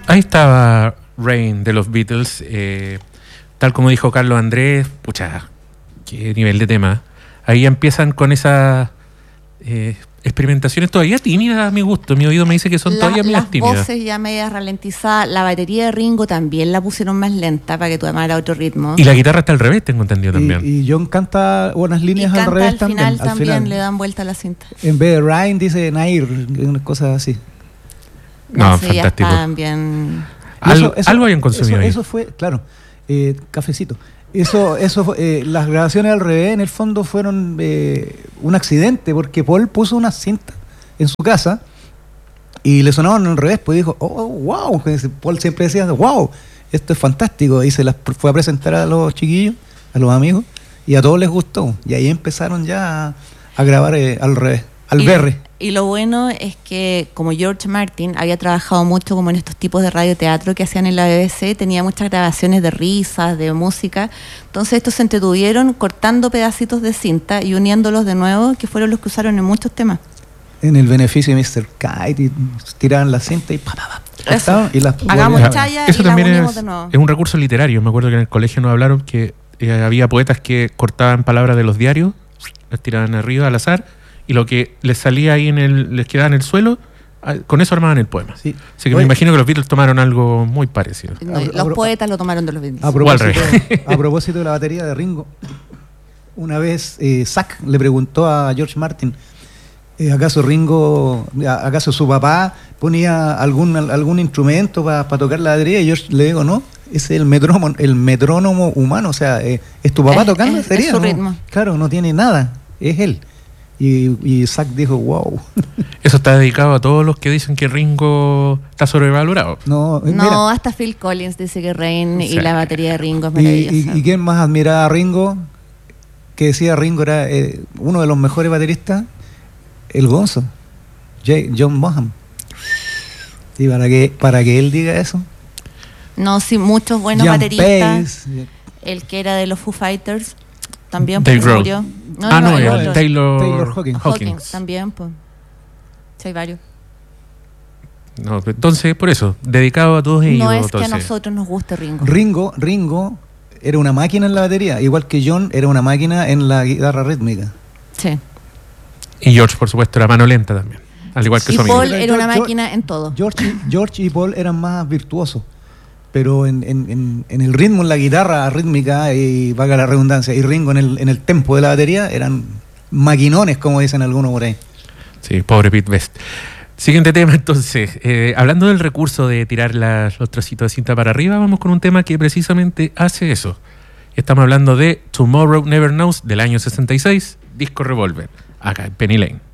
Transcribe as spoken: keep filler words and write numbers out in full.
Ahí estaba Rain de los Beatles, eh, tal como dijo Carlos Andrés, pucha, qué nivel de tema. Ahí empiezan con esas eh, experimentaciones todavía tímidas a mi gusto. Mi oído me dice que son la, todavía medias tímidas. Las voces ya medias ralentizadas. La batería de Ringo también la pusieron más lenta para que tomara otro ritmo. Y la guitarra está al revés, tengo entendido también. Y, y John canta unas líneas y al revés al también. Final, al también final le dan vuelta a la cinta. En vez de Ryan dice Nair, unas cosas así. No, No sé, fantástico. Ya bien... Algo, Eso- eso- algo habían consumido eso, ahí. eso fue, claro, eh, cafecito. Eso, eso fue, eh, las grabaciones al revés, en el fondo, fueron eh, un accidente, porque Paul puso una cinta en su casa y le sonaban al revés, pues dijo, oh, wow, Paul siempre decía, wow, esto es fantástico, y se las fue a presentar a los chiquillos, a los amigos, y a todos les gustó, y ahí empezaron ya a, a grabar eh, al revés, al y, berre. y lo bueno es que como George Martin había trabajado mucho como en estos tipos de radioteatro que hacían en la B B C, tenía muchas grabaciones de risas, de música, entonces estos se entretuvieron cortando pedacitos de cinta y uniéndolos de nuevo, que fueron los que usaron en muchos temas. En el beneficio de mister Kite, y tiraban la cinta y pa, pa, pa, Eso. cortaban y las Hagamos volvían. chaya Eso y las también unimos es, de nuevo. es un recurso literario. Me acuerdo que en el colegio nos hablaron que eh, había poetas que cortaban palabras de los diarios, las tiraban arriba al azar, y lo que les salía ahí en el, les quedaba en el suelo, ah, con eso armaban el poema. Sí. Así que Oye, me imagino que los Beatles tomaron algo muy parecido. No, a- los a- poetas lo tomaron de los Beatles. A O al propósito, revés. a propósito de la batería de Ringo, una vez eh, Zack le preguntó a George Martin, eh, ¿acaso Ringo, a- acaso su papá ponía algún algún instrumento para tocar la batería? Y George le dijo, no, es el metrónomo, el metrónomo humano, o sea, eh, es tu papá Es- tocando, es- sería, es su ¿no? ritmo. Claro, no tiene nada, es él. Y, y Zack dijo, wow. Eso está dedicado a todos los que dicen que Ringo está sobrevalorado. No, eh, No, mira, hasta Phil Collins dice que Rain Sí. y la batería de Ringo es y, maravillosa. y- y quién más admiraba a Ringo, que decía Ringo era eh, uno de los mejores bateristas, el Gonzo, J- John Bonham. Y para que para que él diga eso, No, sí, muchos buenos Jan bateristas. Pace, El que era de los Foo Fighters también Dave porque Grohl. murió. No, ah, no, el era otro. Taylor, Taylor Hawkins. Hawkins también, pues. Sí, hay varios. No, entonces, por eso, dedicado a todos ellos. No es que entonces. a nosotros nos guste Ringo. Ringo, Ringo era una máquina en la batería, igual que John era una máquina en la guitarra rítmica. Sí. Y George, por supuesto, era mano lenta también. Al igual que Y su amigo. Paul Pero era una George- máquina en todo. George, y- George y Paul eran más virtuosos, pero en, en- en- en el ritmo, en la guitarra rítmica, y valga la redundancia, y Ringo en el, en el tempo de la batería, eran maquinones, como dicen algunos por ahí. Sí, pobre Pete Best. Siguiente tema, entonces. Eh, hablando del recurso de tirar las- los trocitos de cinta para arriba, vamos con un tema que precisamente hace eso. Estamos hablando de Tomorrow Never Knows del año sesenta y seis, disco Revolver, acá en Penny Lane.